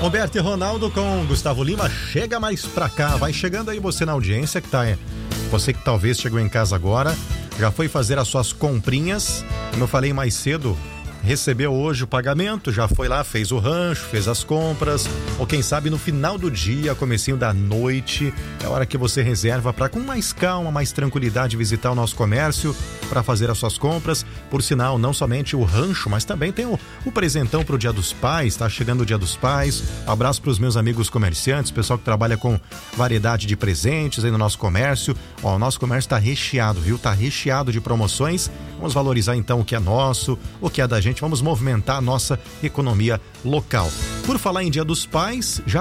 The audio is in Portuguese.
Humberto e Ronaldo com Gustavo Lima. Chega mais pra cá, vai chegando aí você na audiência que tá, você que talvez chegou em casa agora, já foi fazer as suas comprinhas, como eu falei mais cedo, recebeu hoje o pagamento, já foi lá, fez o rancho, fez as compras, ou quem sabe no final do dia, comecinho da noite, é a hora que você reserva para com mais calma, mais tranquilidade visitar o nosso comércio para fazer as suas compras. Por sinal, não somente o rancho, mas também tem o presentão pro Dia dos Pais, tá chegando o Dia dos Pais. Abraço pros meus amigos comerciantes, pessoal que trabalha com variedade de presentes aí no nosso comércio. Ó, o nosso comércio tá recheado, viu? Tá recheado de promoções. Vamos valorizar então o que é nosso, o que é da gente, vamos movimentar a nossa economia local. Por falar em Dia dos Pais, já